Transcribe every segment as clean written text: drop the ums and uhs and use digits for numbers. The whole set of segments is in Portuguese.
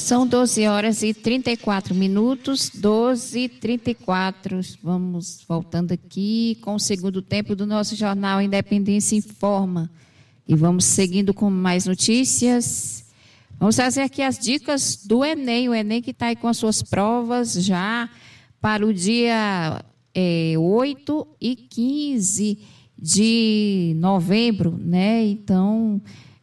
São 12 horas e 34 minutos, 12h34. Vamos voltando aqui com o segundo tempo do nosso jornal Independência Informa. E vamos seguindo com mais notícias. Vamos fazer aqui as dicas do Enem. O Enem que está aí com as suas provas já para o dia 8 e 15 de novembro, né? Então,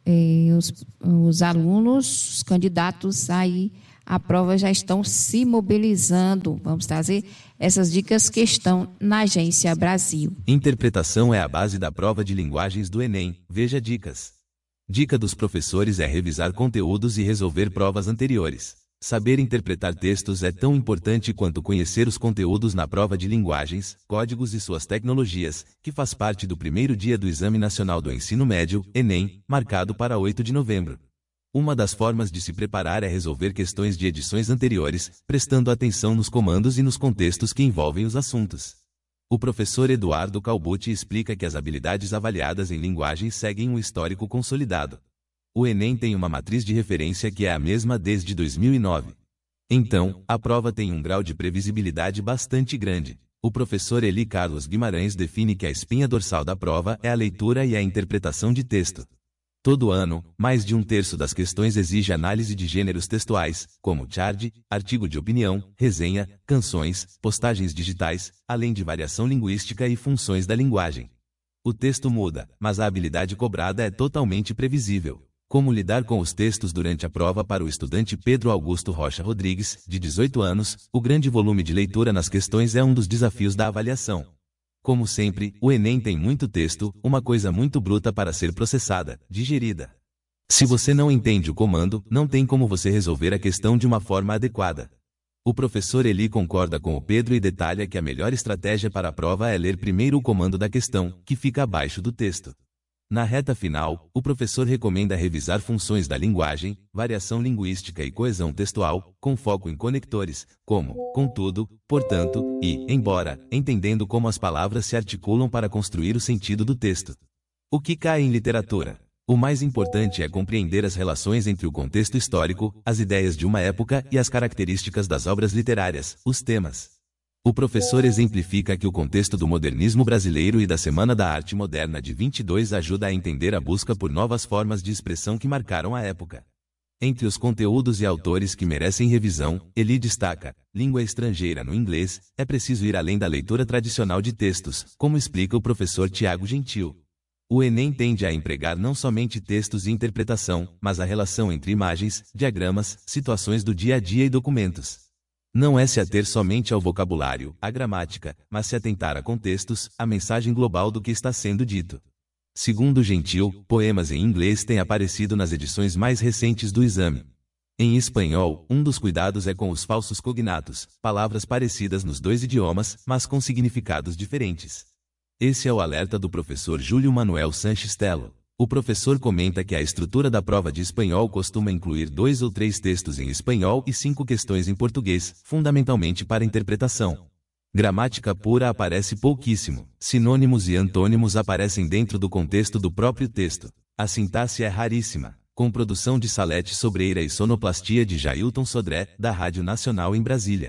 os alunos, os candidatos aí à prova já estão se mobilizando. Vamos trazer essas dicas que estão na Agência Brasil. Interpretação é a base da prova de linguagens do Enem. Veja dicas. Dica dos professores é revisar conteúdos e resolver provas anteriores. Saber interpretar textos é tão importante quanto conhecer os conteúdos na prova de linguagens, códigos e suas tecnologias, que faz parte do primeiro dia do Exame Nacional do Ensino Médio, Enem, marcado para 8 de novembro. Uma das formas de se preparar é resolver questões de edições anteriores, prestando atenção nos comandos e nos contextos que envolvem os assuntos. O professor Eduardo Calbucci explica que as habilidades avaliadas em linguagens seguem um histórico consolidado. O Enem tem uma matriz de referência que é a mesma desde 2009. Então, a prova tem um grau de previsibilidade bastante grande. O professor Eli Carlos Guimarães define que a espinha dorsal da prova é a leitura e a interpretação de texto. Todo ano, mais de 1/3 das questões exige análise de gêneros textuais, como chart, artigo de opinião, resenha, canções, postagens digitais, além de variação linguística e funções da linguagem. O texto muda, mas a habilidade cobrada é totalmente previsível. Como lidar com os textos durante a prova para o estudante Pedro Augusto Rocha Rodrigues, de 18 anos, o grande volume de leitura nas questões é um dos desafios da avaliação. Como sempre, o Enem tem muito texto, uma coisa muito bruta para ser processada, digerida. Se você não entende o comando, não tem como você resolver a questão de uma forma adequada. O professor Eli concorda com o Pedro e detalha que a melhor estratégia para a prova é ler primeiro o comando da questão, que fica abaixo do texto. Na reta final, o professor recomenda revisar funções da linguagem, variação linguística e coesão textual, com foco em conectores, como, contudo, portanto, e, embora, entendendo como as palavras se articulam para construir o sentido do texto. O que cai em literatura? O mais importante é compreender as relações entre o contexto histórico, as ideias de uma época e as características das obras literárias, os temas. O professor exemplifica que o contexto do modernismo brasileiro e da Semana da Arte Moderna de 22 ajuda a entender a busca por novas formas de expressão que marcaram a época. Entre os conteúdos e autores que merecem revisão, Eli destaca: língua estrangeira no inglês, é preciso ir além da leitura tradicional de textos, como explica o professor Tiago Gentil. O Enem tende a empregar não somente textos e interpretação, mas a relação entre imagens, diagramas, situações do dia a dia e documentos. Não é se ater somente ao vocabulário, à gramática, mas se atentar a contextos, a mensagem global do que está sendo dito. Segundo Gentil, poemas em inglês têm aparecido nas edições mais recentes do exame. Em espanhol, um dos cuidados é com os falsos cognatos, palavras parecidas nos dois idiomas, mas com significados diferentes. Esse é o alerta do professor Júlio Manuel Sanches Tello. O professor comenta que a estrutura da prova de espanhol costuma incluir 2 ou 3 textos em espanhol e 5 questões em português, fundamentalmente para interpretação. Gramática pura aparece pouquíssimo, sinônimos e antônimos aparecem dentro do contexto do próprio texto. A sintaxe é raríssima, com produção de Salete Sobreira e sonoplastia de Jailton Sodré, da Rádio Nacional em Brasília.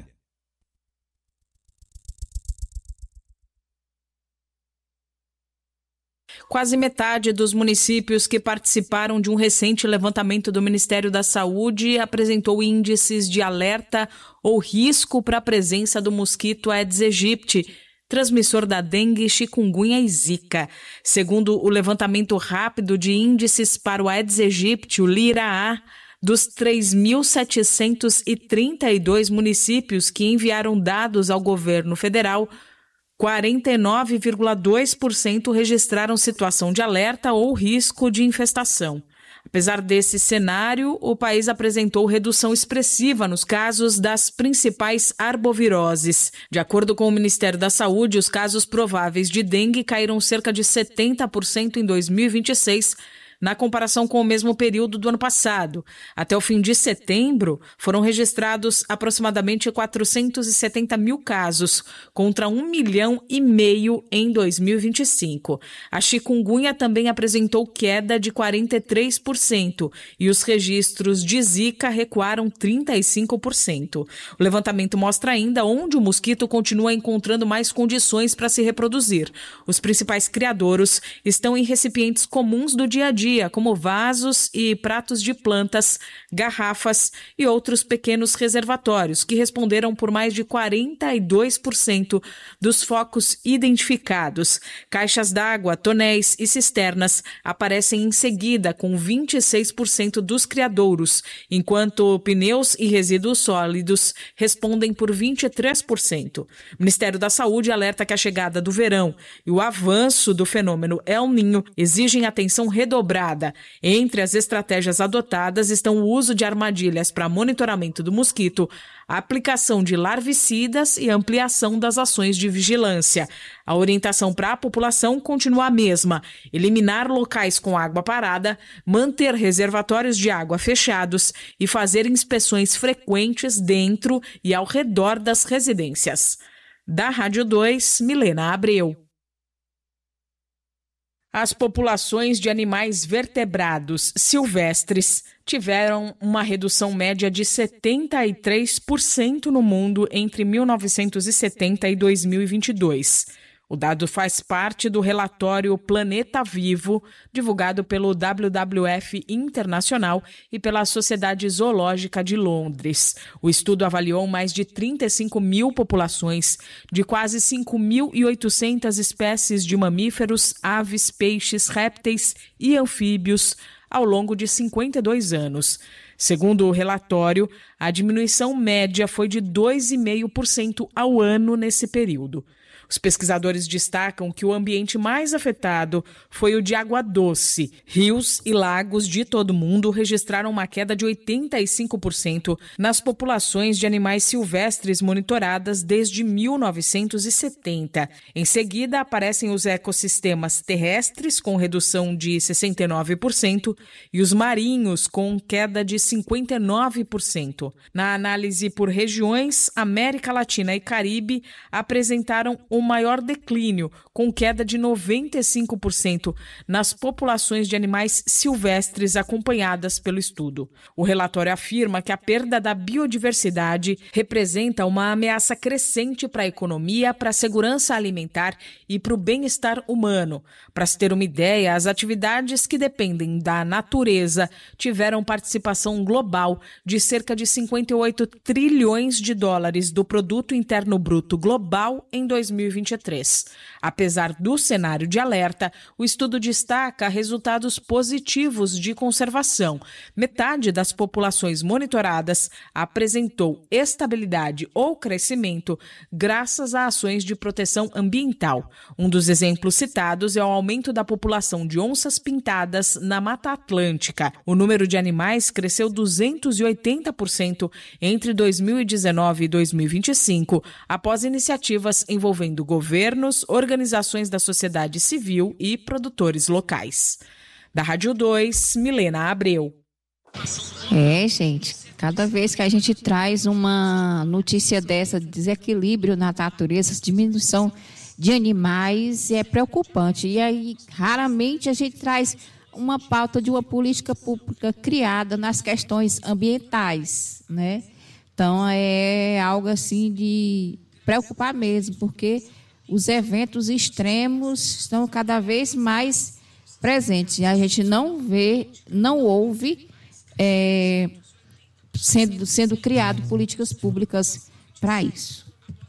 Quase metade dos municípios que participaram de um recente levantamento do Ministério da Saúde apresentou índices de alerta ou risco para a presença do mosquito Aedes aegypti, transmissor da dengue, chikungunya e zika. Segundo o levantamento rápido de índices para o Aedes aegypti, o LIRA-A, dos 3.732 municípios que enviaram dados ao governo federal, 49,2% registraram situação de alerta ou risco de infestação. Apesar desse cenário, o país apresentou redução expressiva nos casos das principais arboviroses. De acordo com o Ministério da Saúde, os casos prováveis de dengue caíram cerca de 70% em 2026, na comparação com o mesmo período do ano passado. Até o fim de setembro, foram registrados aproximadamente 470 mil casos, contra 1,5 milhão em 2025. A chikungunya também apresentou queda de 43% e os registros de Zika recuaram 35%. O levantamento mostra ainda onde o mosquito continua encontrando mais condições para se reproduzir. Os principais criadouros estão em recipientes comuns do dia a dia, como vasos e pratos de plantas, garrafas e outros pequenos reservatórios, que responderam por mais de 42% dos focos identificados. Caixas d'água, tonéis e cisternas aparecem em seguida, com 26% dos criadouros, enquanto pneus e resíduos sólidos respondem por 23%. O Ministério da Saúde alerta que a chegada do verão e o avanço do fenômeno El Niño exigem atenção redobrada. Entre as estratégias adotadas estão o uso de armadilhas para monitoramento do mosquito, a aplicação de larvicidas e ampliação das ações de vigilância. A orientação para a população continua a mesma: eliminar locais com água parada, manter reservatórios de água fechados e fazer inspeções frequentes dentro e ao redor das residências. Da Rádio 2, Milena Abreu. As populações de animais vertebrados silvestres tiveram uma redução média de 73% no mundo entre 1970 e 2022. O dado faz parte do relatório Planeta Vivo, divulgado pelo WWF Internacional e pela Sociedade Zoológica de Londres. O estudo avaliou mais de 35 mil populações de quase 5.800 espécies de mamíferos, aves, peixes, répteis e anfíbios ao longo de 52 anos. Segundo o relatório, a diminuição média foi de 2,5% ao ano nesse período. Os pesquisadores destacam que o ambiente mais afetado foi o de água doce. Rios e lagos de todo o mundo registraram uma queda de 85% nas populações de animais silvestres monitoradas desde 1970. Em seguida, aparecem os ecossistemas terrestres, com redução de 69%, e os marinhos, com queda de 59%. Na análise por regiões, América Latina e Caribe apresentaram o maior declínio, com queda de 95% nas populações de animais silvestres acompanhadas pelo estudo. O relatório afirma que a perda da biodiversidade representa uma ameaça crescente para a economia, para a segurança alimentar e para o bem-estar humano. Para se ter uma ideia, as atividades que dependem da natureza tiveram participação global de cerca de 58 trilhões de dólares do Produto Interno Bruto Global em 2023. Apesar do cenário de alerta, o estudo destaca resultados positivos de conservação. Metade das populações monitoradas apresentou estabilidade ou crescimento graças a ações de proteção ambiental. Um dos exemplos citados é o aumento da população de onças pintadas na Mata Atlântica. O número de animais cresceu 280% entre 2019 e 2025, após iniciativas envolvendo governos, organizações da sociedade civil e produtores locais. Da Rádio 2, Milena Abreu. Gente, cada vez que a gente traz uma notícia dessa, desequilíbrio na natureza, diminuição de animais, é preocupante. E aí, raramente a gente traz uma pauta de uma política pública criada nas questões ambientais, né? Então, é algo assim de preocupar mesmo, porque os eventos extremos estão cada vez mais presentes. A gente não vê, não ouve sendo criado políticas públicas para isso.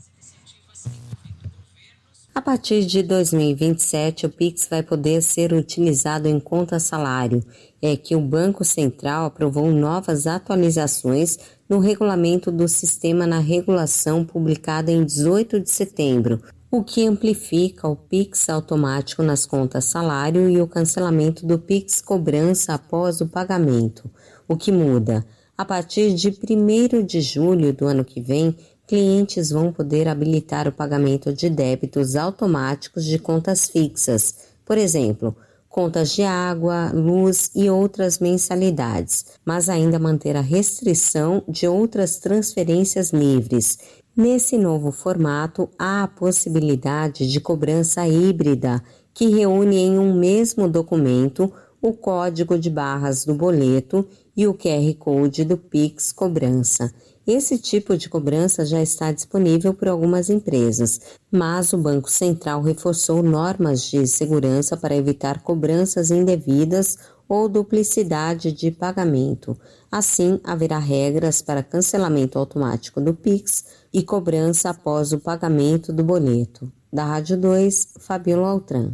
A partir de 2027, o Pix vai poder ser utilizado em conta salário. É que o Banco Central aprovou novas atualizações no regulamento do sistema na regulação publicada em 18 de setembro, o que amplifica o Pix automático nas contas salário e o cancelamento do Pix cobrança após o pagamento. O que muda? A partir de 1º de julho do ano que vem, clientes vão poder habilitar o pagamento de débitos automáticos de contas fixas. Por exemplo, contas de água, luz e outras mensalidades, mas ainda manter a restrição de outras transferências livres. Nesse novo formato, há a possibilidade de cobrança híbrida, que reúne em um mesmo documento o código de barras do boleto e o QR Code do Pix Cobrança. Esse tipo de cobrança já está disponível por algumas empresas, mas o Banco Central reforçou normas de segurança para evitar cobranças indevidas ou duplicidade de pagamento. Assim, haverá regras para cancelamento automático do Pix e cobrança após o pagamento do boleto. Da Rádio 2, Fabíola Altran.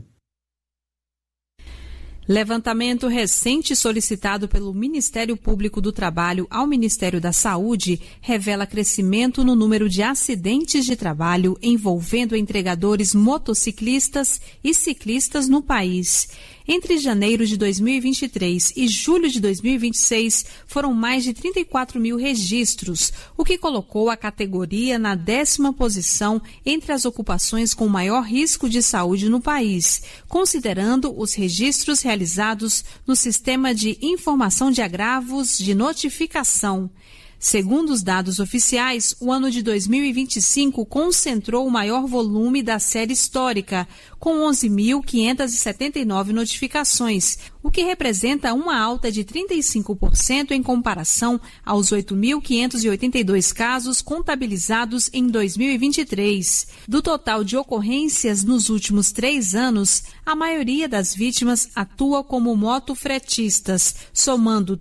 Levantamento recente solicitado pelo Ministério Público do Trabalho ao Ministério da Saúde revela crescimento no número de acidentes de trabalho envolvendo entregadores motociclistas e ciclistas no país. Entre janeiro de 2023 e julho de 2026, foram mais de 34 mil registros, o que colocou a categoria na 10ª posição entre as ocupações com maior risco de saúde no país, considerando os registros realizados no Sistema de Informação de Agravos de Notificação. Segundo os dados oficiais, o ano de 2025 concentrou o maior volume da série histórica, com 11.579 notificações, o que representa uma alta de 35% em comparação aos 8.582 casos contabilizados em 2023. Do total de ocorrências nos últimos 3 anos, a maioria das vítimas atua como motofretistas, somando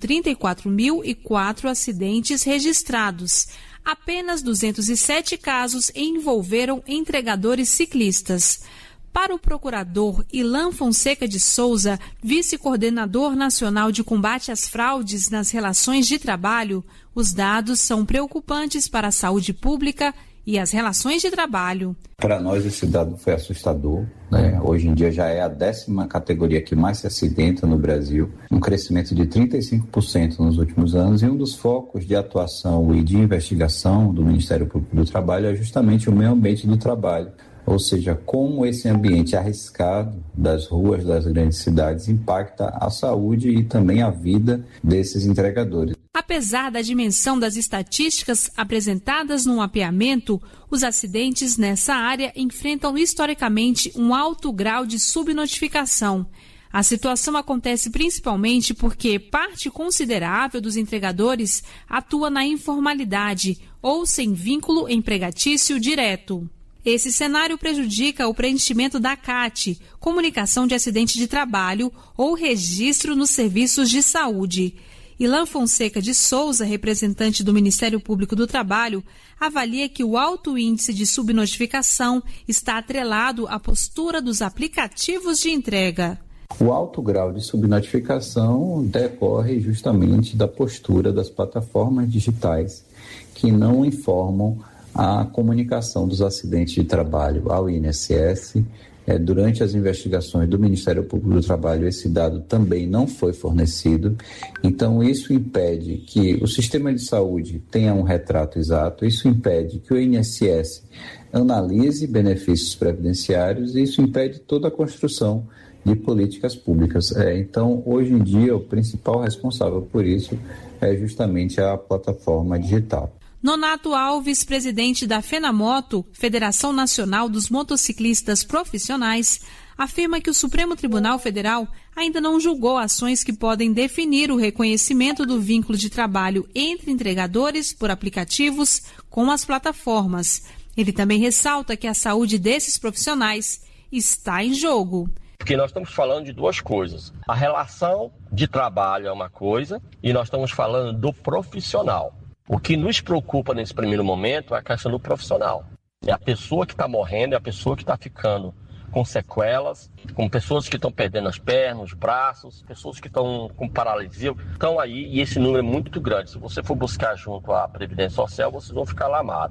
34.004 acidentes registrados. Apenas 207 casos envolveram entregadores ciclistas. Para o procurador Ilan Fonseca de Souza, vice-coordenador nacional de combate às fraudes nas relações de trabalho, os dados são preocupantes para a saúde pública e as relações de trabalho. Para nós esse dado foi assustador, né? Hoje em dia já é a 10ª categoria que mais se acidenta no Brasil, um crescimento de 35% nos últimos anos, e um dos focos de atuação e de investigação do Ministério Público do Trabalho é justamente o meio ambiente do trabalho. Ou seja, como esse ambiente arriscado das ruas das grandes cidades impacta a saúde e também a vida desses entregadores. Apesar da dimensão das estatísticas apresentadas no mapeamento, os acidentes nessa área enfrentam historicamente um alto grau de subnotificação. A situação acontece principalmente porque parte considerável dos entregadores atua na informalidade ou sem vínculo empregatício direto. Esse cenário prejudica o preenchimento da CAT, Comunicação de Acidente de Trabalho, ou registro nos serviços de saúde. Ilan Fonseca de Souza, representante do Ministério Público do Trabalho, avalia que o alto índice de subnotificação está atrelado à postura dos aplicativos de entrega. O alto grau de subnotificação decorre justamente da postura das plataformas digitais, que não informam a comunicação dos acidentes de trabalho ao INSS. Durante as investigações do Ministério Público do Trabalho, esse dado também não foi fornecido. Então, isso impede que o sistema de saúde tenha um retrato exato, isso impede que o INSS analise benefícios previdenciários e isso impede toda a construção de políticas públicas. Então, hoje em dia, o principal responsável por isso é justamente a plataforma digital. Nonato Alves, presidente da FENAMOTO, Federação Nacional dos Motociclistas Profissionais, afirma que o Supremo Tribunal Federal ainda não julgou ações que podem definir o reconhecimento do vínculo de trabalho entre entregadores por aplicativos com as plataformas. Ele também ressalta que a saúde desses profissionais está em jogo. Porque nós estamos falando de duas coisas. A relação de trabalho é uma coisa e nós estamos falando do profissional. O que nos preocupa nesse primeiro momento é a questão do profissional. É a pessoa que está morrendo, é a pessoa que está ficando com sequelas, com pessoas que estão perdendo as pernas, os braços, pessoas que estão com paralisia. Estão aí e esse número é muito grande. Se você for buscar junto à Previdência Social, vocês vão ficar lamados.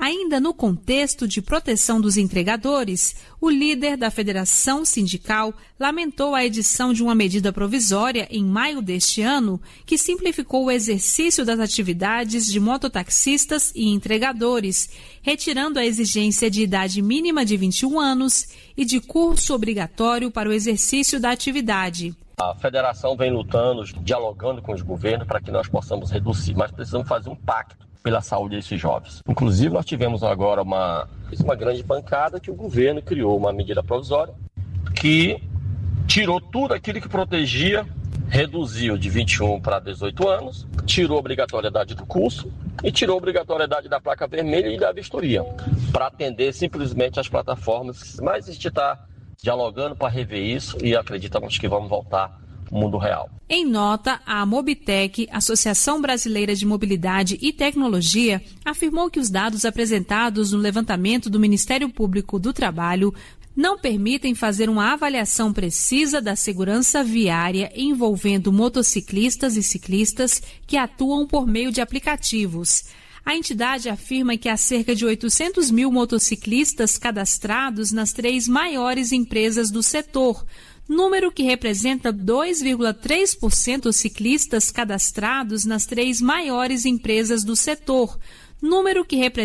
Ainda no contexto de proteção dos entregadores, o líder da Federação Sindical lamentou a edição de uma medida provisória em maio deste ano que simplificou o exercício das atividades de mototaxistas e entregadores, retirando a exigência de idade mínima de 21 anos e de curso obrigatório para o exercício da atividade. A federação vem lutando, dialogando com os governos para que nós possamos reduzir, mas precisamos fazer um pacto pela saúde desses jovens. Inclusive, nós tivemos agora uma grande bancada que o governo criou uma medida provisória que tirou tudo aquilo que protegia, reduziu de 21 para 18 anos, tirou a obrigatoriedade do curso e tirou a obrigatoriedade da placa vermelha e da vistoria, para atender simplesmente as plataformas. Mas a gente está dialogando para rever isso e acreditamos que vamos voltar ao mundo real. Em nota, a Mobitec, Associação Brasileira de Mobilidade e Tecnologia, afirmou que os dados apresentados no levantamento do Ministério Público do Trabalho não permitem fazer uma avaliação precisa da segurança viária envolvendo motociclistas e ciclistas que atuam por meio de aplicativos. A entidade afirma que há cerca de 800 mil motociclistas cadastrados nas 3 maiores empresas do setor, número que representa 2,3% dos ciclistas cadastrados nas 3 maiores empresas do setor, número que representa